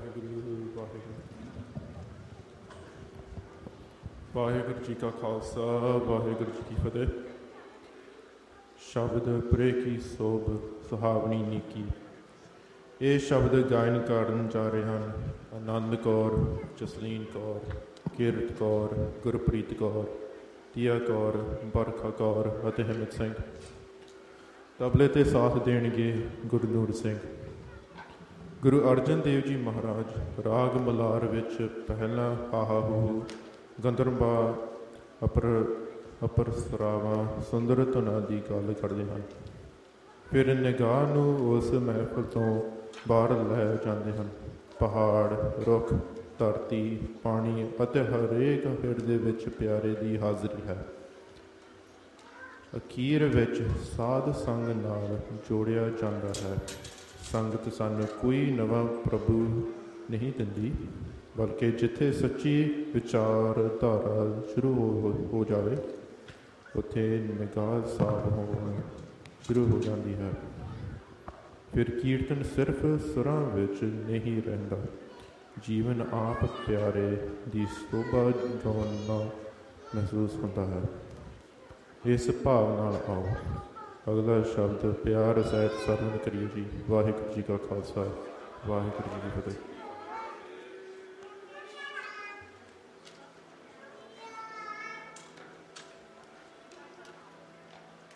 ਵਾਹਿਗੁਰੂ ਜੀ ਕਾ ਖਾਲਸਾ, ਵਾਹਿਗੁਰੂ ਜੀ ਕੀ ਫਤਿਹ। ਸ਼ਬਦ ਪ੍ਰੇ ਕੀ ਸੋਭ ਸੁਹਾਵਣੀ ਨੀਕੀ। ਇਹ ਸ਼ਬਦ ਗਾਇਨ ਕਰਨ ਜਾ ਰਹੇ ਹਨ ਆਨੰਦ ਕੌਰ, ਜਸਲੀਨ ਕੌਰ, ਕਿਰਤ ਕੌਰ, ਗੁਰਪ੍ਰੀਤ ਕੌਰ, ਤੀਆ ਕੌਰ, ਬਰਖਾ ਕੌਰ ਅਤੇ ਹਿੰਮਤ ਸਿੰਘ। ਤਬਲੇ 'ਤੇ ਸਾਥ ਦੇਣਗੇ ਗੁਰਨੂਰ ਸਿੰਘ। ਗੁਰੂ ਅਰਜਨ ਦੇਵ ਜੀ ਮਹਾਰਾਜ ਰਾਗ ਮਲਾਰ ਵਿੱਚ ਪਹਿਲਾਂ ਹਾਹਾ ਹੂ ਗੰਦਰਬਾ ਅਪਰਸਰਾਵਾਂ ਸੁੰਦਰ ਧੁਨਾਂ ਦੀ ਗੱਲ ਕਰਦੇ ਹਨ। ਫਿਰ ਨਿਗਾਹ ਨੂੰ ਉਸ ਮਹਿਫਲ ਤੋਂ ਬਾਹਰ ਲੈ ਜਾਂਦੇ ਹਨ। ਪਹਾੜ, ਰੁੱਖ, ਧਰਤੀ, ਪਾਣੀ ਅਤੇ ਹਰੇਕ ਹਿਰਦੇ ਵਿੱਚ ਪਿਆਰੇ ਦੀ ਹਾਜ਼ਰੀ ਹੈ। ਅਖੀਰ ਵਿੱਚ ਸਾਧ ਸੰਗ ਨਾਲ ਜੋੜਿਆ ਜਾਂਦਾ ਹੈ। ਸੰਗਤ ਸਾਨੂੰ ਕੋਈ ਨਵਾਂ ਪ੍ਰਭੂ ਨਹੀਂ ਦਿੰਦੀ, ਬਲਕਿ ਜਿੱਥੇ ਸੱਚੀ ਵਿਚਾਰਧਾਰਾ ਸ਼ੁਰੂ ਹੋ ਜਾਵੇ ਉੱਥੇ ਨਿਗਾਹ ਸਾਫ਼ ਹੋਣੀ ਸ਼ੁਰੂ ਹੋ ਜਾਂਦੀ ਹੈ। ਫਿਰ ਕੀਰਤਨ ਸਿਰਫ ਸੁਰਾਂ ਵਿੱਚ ਨਹੀਂ ਰਹਿੰਦਾ, ਜੀਵਨ ਆਪ ਪਿਆਰੇ ਦੀ ਸੋਭਾ ਗਾਉਣਾ ਮਹਿਸੂਸ ਹੁੰਦਾ ਹੈ। ਇਸ ਭਾਵ ਨਾਲ ਆਓ ਅਗਲਾ ਸ਼ਬਦ ਪਿਆਰ ਸਹਿਤ ਸਰਵਣ ਕਰੀਏ ਜੀ। ਵਾਹਿਗੁਰੂ ਜੀ ਕਾ ਖਾਲਸਾ, ਵਾਹਿਗੁਰੂ ਜੀ ਕੀ ਫਤਿਹ।